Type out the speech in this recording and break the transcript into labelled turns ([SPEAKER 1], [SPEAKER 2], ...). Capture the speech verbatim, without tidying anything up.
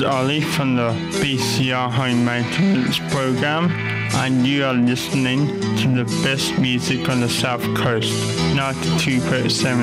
[SPEAKER 1] Ollie from the B C R Home Maintenance Program, and you are listening to the best music on the South Coast, ninety-two point seven